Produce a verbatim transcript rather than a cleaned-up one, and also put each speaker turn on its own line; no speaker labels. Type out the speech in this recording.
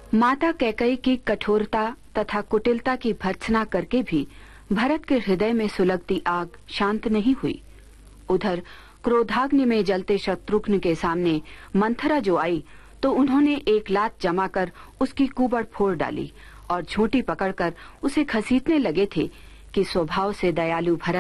माता कैकेयी की कठोरता तथा कुटिलता की भर्त्सना करके भी भरत के हृदय में सुलगती आग शांत नहीं हुई। उधर क्रोधाग्नि में जलते शत्रुघ्न के सामने मंथरा जो आई तो उन्होंने एक लात जमाकर उसकी कुबड़ फोड़ डाली और झूठी पकड़कर उसे घसीटने लगे थे कि स्वभाव से दयालु भरत